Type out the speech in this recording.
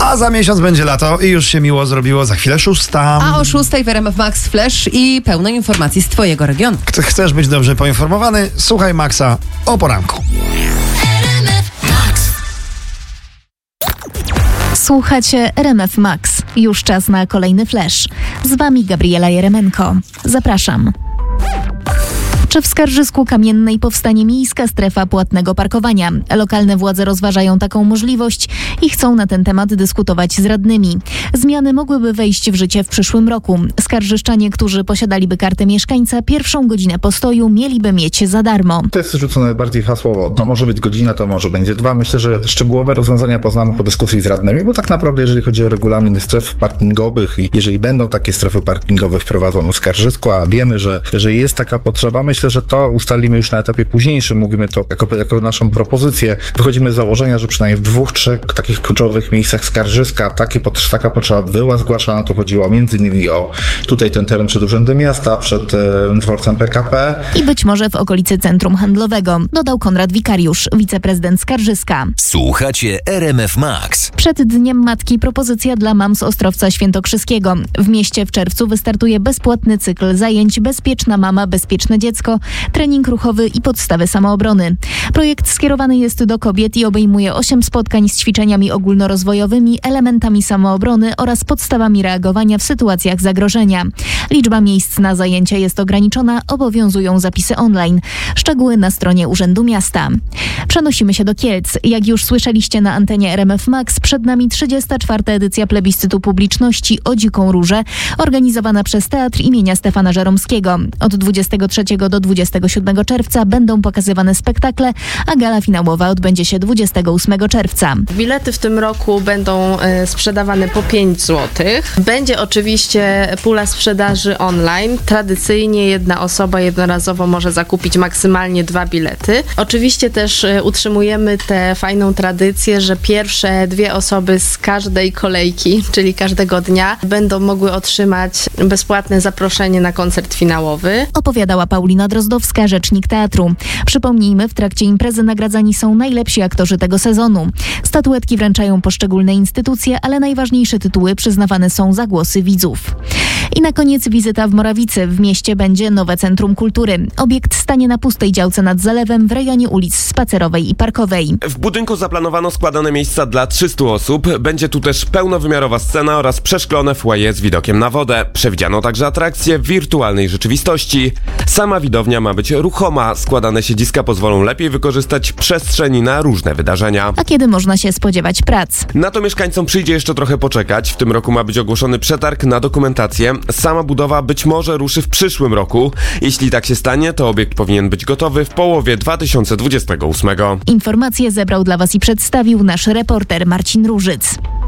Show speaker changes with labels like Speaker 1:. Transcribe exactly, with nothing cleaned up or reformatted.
Speaker 1: A za miesiąc będzie lato i już się miło zrobiło. Za chwilę szósta.
Speaker 2: A o szóstej w R M F Max Flash i pełno informacji z twojego regionu.
Speaker 1: Kto chcesz być dobrze poinformowany, słuchaj Maxa o poranku.
Speaker 3: Słuchacie R M F Max. Już czas na kolejny flash. Z wami Gabriela Jeremenko. Zapraszam. Czy w Skarżysku Kamiennej powstanie miejska strefa płatnego parkowania? Lokalne władze rozważają taką możliwość i chcą na ten temat dyskutować z radnymi. Zmiany mogłyby wejść w życie w przyszłym roku. Skarżyszczanie, którzy posiadaliby kartę mieszkańca, pierwszą godzinę postoju mieliby mieć za darmo.
Speaker 4: To jest rzucone bardziej hasłowo. To może być godzina, to może będzie dwa. Myślę, że szczegółowe rozwiązania poznamy po dyskusji z radnymi, bo tak naprawdę jeżeli chodzi o regulamin stref parkingowych i jeżeli będą takie strefy parkingowe wprowadzone w Skarżysku, a wiemy, że jeżeli jest taka potrzeba, myślę, Myślę, że to ustalimy już na etapie późniejszym. Mówimy to jako, jako naszą propozycję. Wychodzimy z założenia, że przynajmniej w dwóch, trzech takich kluczowych miejscach Skarżyska takie, taka potrzeba była zgłaszana. To chodziło między innymi o tutaj ten teren przed Urzędem Miasta, przed e, dworcem P K P.
Speaker 3: I być może w okolicy centrum handlowego, dodał Konrad Wikariusz, wiceprezydent Skarżyska.
Speaker 5: Słuchacie R M F Max.
Speaker 3: Przed Dniem Matki propozycja dla mam z Ostrowca Świętokrzyskiego. W mieście w czerwcu wystartuje bezpłatny cykl zajęć Bezpieczna mama, bezpieczne dziecko, trening ruchowy i podstawy samoobrony. Projekt skierowany jest do kobiet i obejmuje osiem spotkań z ćwiczeniami ogólnorozwojowymi, elementami samoobrony oraz podstawami reagowania w sytuacjach zagrożenia. Liczba miejsc na zajęcia jest ograniczona, obowiązują zapisy online. Szczegóły na stronie Urzędu Miasta. Przenosimy się do Kielc. Jak już słyszeliście na antenie R M F Max, przed nami trzydziesta czwarta edycja plebiscytu publiczności o Dziką Różę, organizowana przez Teatr imienia Stefana Żeromskiego. Od dwudziestego trzeciego do dwudziestego siódmego czerwca będą pokazywane spektakle, a gala finałowa odbędzie się dwudziestego ósmego czerwca.
Speaker 6: Bilety w tym roku będą e, sprzedawane po pięć złotych. Będzie oczywiście pula sprzedaży online. Tradycyjnie jedna osoba jednorazowo może zakupić maksymalnie dwa bilety. Oczywiście też e, utrzymujemy tę fajną tradycję, że pierwsze dwie osoby z każdej kolejki, czyli każdego dnia, będą mogły otrzymać bezpłatne zaproszenie na koncert finałowy.
Speaker 3: Opowiadała Paulina Drozdowska, rzecznik teatru. Przypomnijmy, w trakcie imprezy nagradzani są najlepsi aktorzy tego sezonu. Statuetki wręczają poszczególne instytucje, ale najważniejsze tytuły przyznawane są za głosy widzów. I na koniec wizyta w Morawicy. W mieście będzie nowe Centrum Kultury. Obiekt stanie na pustej działce nad zalewem w rejonie ulic Spacerowej i Parkowej.
Speaker 7: W budynku zaplanowano składane miejsca dla trzystu osób. Będzie tu też pełnowymiarowa scena oraz przeszklone foyer z widokiem na wodę. Przewidziano także atrakcje w wirtualnej rzeczywistości. Sama widownia ma być ruchoma. Składane siedziska pozwolą lepiej wykorzystać przestrzeni na różne wydarzenia.
Speaker 3: A kiedy można się spodziewać prac?
Speaker 7: Na to mieszkańcom przyjdzie jeszcze trochę poczekać. W tym roku ma być ogłoszony przetarg na dokumentację. Sama budowa być może ruszy w przyszłym roku. Jeśli tak się stanie, to obiekt powinien być gotowy w połowie dwa tysiące dwudziestego ósmego.
Speaker 3: Informacje zebrał dla Was i przedstawił nasz reporter Marcin Różyc.